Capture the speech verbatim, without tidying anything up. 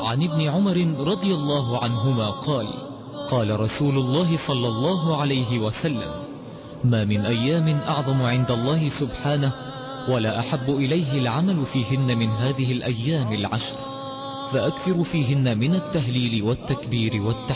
عن ابن عمر رضي الله عنهما قال قال رسول الله صلى الله عليه وسلم: ما من أيام أعظم عند الله سبحانه ولا أحب إليه العمل فيهن من هذه الأيام العشر، فأكثر فيهن من التهليل والتكبير والتحميد.